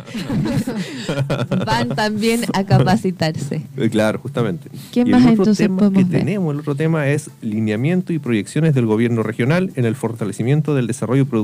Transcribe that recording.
van también a capacitarse. Claro, justamente. ¿Qué Y más el otro entonces tema podemos que ver? tenemos, el otro tema es lineamiento y proyecciones del gobierno regional en el fortalecimiento del desarrollo productivo